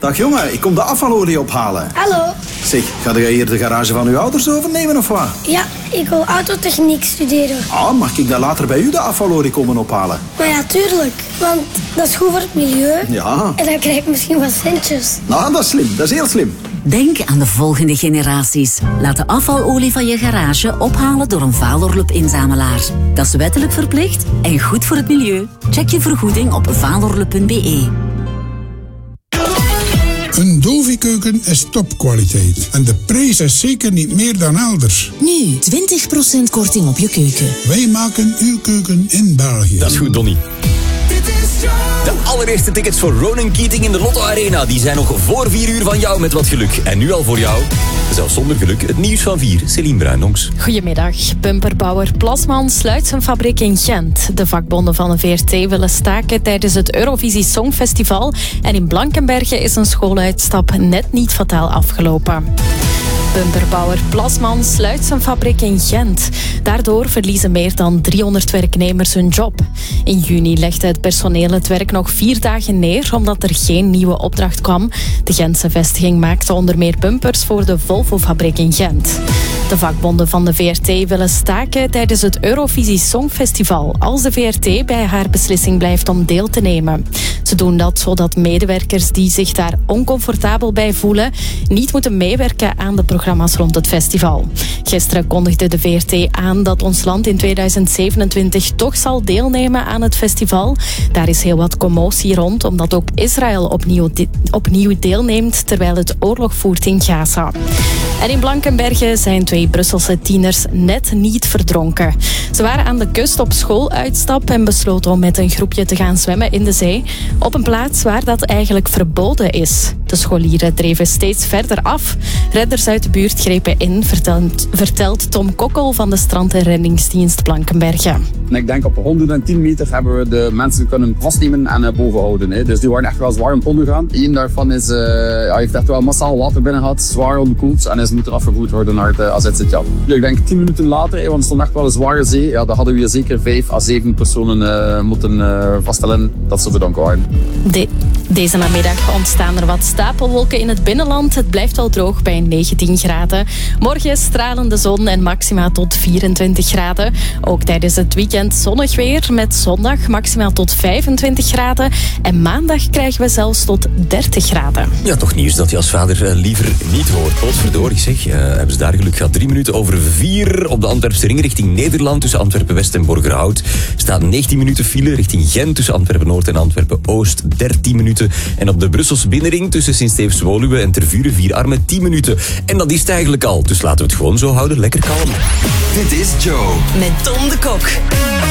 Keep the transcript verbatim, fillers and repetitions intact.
Dag jongen, ik kom de afvalolie ophalen. Hallo. Zeg, ga jij hier de garage van uw ouders overnemen of wat? Ja, ik wil autotechniek studeren. Ah, mag ik dan later bij u de afvalolie komen ophalen? Maar ja, tuurlijk. Want dat is goed voor het milieu. Ja. En dan krijg ik misschien wat centjes. Nou, dat is slim. Dat is heel slim. Denk aan de volgende generaties. Laat de afvalolie van je garage ophalen door een Valorlup-inzamelaar. Dat is wettelijk verplicht en goed voor het milieu. Check je vergoeding op valorlup punt b e. Een Dovi-keuken is topkwaliteit. En de prijs is zeker niet meer dan elders. Nu, twintig procent korting op je keuken. Wij maken uw keuken in België. Dat is goed, Donnie. De allereerste tickets voor Ronan Keating in de Lotto Arena, die zijn nog voor vier uur van jou met wat geluk. En nu al voor jou, zelfs zonder geluk, het nieuws van vier. Céline Bruinongs. Goedemiddag. Bumperbouwer Plasman sluit zijn fabriek in Gent. De vakbonden van de V R T willen staken tijdens het Eurovisie Songfestival. En in Blankenberge is een schooluitstap net niet fataal afgelopen. Bumperbouwer Plasman sluit zijn fabriek in Gent. Daardoor verliezen meer dan driehonderd werknemers hun job. In juni legde het personeel het werk nog vier dagen neer omdat er geen nieuwe opdracht kwam. De Gentse vestiging maakte onder meer bumpers voor de Volvo-fabriek in Gent. De vakbonden van de V R T willen staken tijdens het Eurovisie Songfestival als de V R T bij haar beslissing blijft om deel te nemen. Ze doen dat zodat medewerkers die zich daar oncomfortabel bij voelen niet moeten meewerken aan de programma's rond het festival. Gisteren kondigde de V R T aan dat ons land in tweeduizend zevenentwintig toch zal deelnemen aan het festival. Daar is heel wat commotie rond, omdat ook Israël opnieuw, de- opnieuw deelneemt terwijl het oorlog voert in Gaza. En in Blankenberge zijn twee Brusselse tieners net niet verdronken. Ze waren aan de kust op schooluitstap en besloten om met een groepje te gaan zwemmen in de zee, op een plaats waar dat eigenlijk verboden is. De scholieren dreven steeds verder af. Redders uit de buurt grepen in, vertelt, vertelt Tom Kokkel van de Strand- en Reddingsdienst Blankenberge. En ik denk op honderdtien meter hebben we de mensen kunnen vastnemen en uh, boven houden. Hè. Dus die waren echt wel zwaar aan het ondergaan. Eén daarvan is, uh, ja, heeft echt wel massaal water binnen gehad, zwaar onderkoeld en is moeten afgevoerd worden naar het uh, A Z Z J A P. Ik denk tien minuten later, hè, want het stond echt wel een zware zee, ja, dan hadden we hier zeker vijf à zeven personen uh, moeten uh, vaststellen dat ze verdronken waren. De, deze namiddag ontstaan er wat stapelwolken in het binnenland. Het blijft wel droog bij negentien graden. Morgen stralende zon en maxima tot vierentwintig graden. Ook tijdens het weekend zonnig weer met zondag maximaal tot vijfentwintig graden. En maandag krijgen we zelfs tot dertig graden. Ja, toch nieuws dat je als vader uh, liever niet hoort. Potverdorie zeg, uh, hebben ze daar geluk gehad. Drie minuten over vier op de Antwerpse ring richting Nederland tussen Antwerpen-West en Borgerhout. Staat negentien minuten file richting Gent tussen Antwerpen-Noord en Antwerpen-Oost. dertien minuten. En op de Brusselse binnenring tussen Sint-Steefs-Woluwe en Tervuren Vierarmen tien minuten. En dat is het eigenlijk al. Dus laten we het gewoon zo houden. Lekker kalm. Dit is Joe. Met Tom de Kok.